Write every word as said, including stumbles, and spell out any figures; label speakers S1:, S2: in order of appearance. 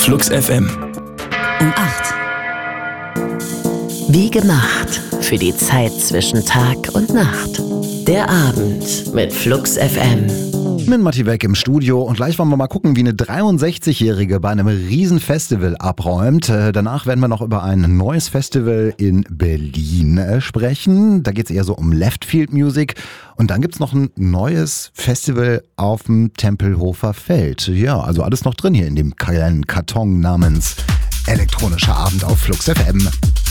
S1: Flux F M.
S2: Um acht. Wie gemacht für die Zeit zwischen Tag und Nacht. Der Abend mit Flux F M.
S3: Mit Matti Weck im Studio und gleich wollen wir mal gucken, wie eine dreiundsechzigjährige bei einem Riesenfestival abräumt. Äh, danach werden wir noch über ein neues Festival in Berlin äh, sprechen. Da geht es eher so um Leftfield Music. Und dann gibt es noch ein neues Festival auf dem Tempelhofer Feld. Ja, also alles noch drin hier in dem kleinen Karton namens Elektronischer Abend auf Flux F M.